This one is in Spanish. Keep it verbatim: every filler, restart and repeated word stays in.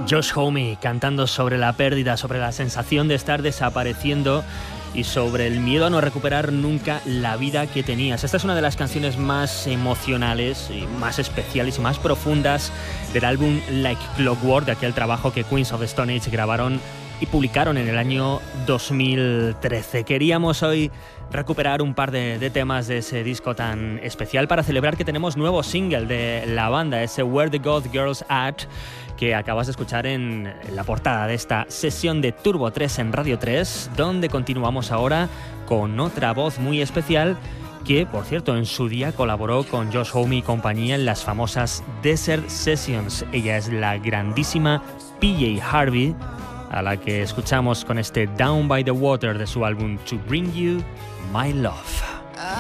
Josh Homme cantando sobre la pérdida, sobre la sensación de estar desapareciendo y sobre el miedo a no recuperar nunca la vida que tenías. Esta es una de las canciones más emocionales y más especiales y más profundas del álbum Like Clockwork, de aquel trabajo que Queens of the Stone Age grabaron y publicaron en el año dos mil trece. Queríamos hoy recuperar un par de, de temas de ese disco tan especial para celebrar que tenemos nuevo single de la banda, ese Where the God Girls At, que acabas de escuchar en la portada de esta sesión de Turbo tres en Radio tres, donde continuamos ahora con otra voz muy especial que, por cierto, en su día colaboró con Josh Homme y compañía en las famosas Desert Sessions. Ella es la grandísima P J Harvey, a la que escuchamos con este Down by the Water de su álbum To Bring You My Love.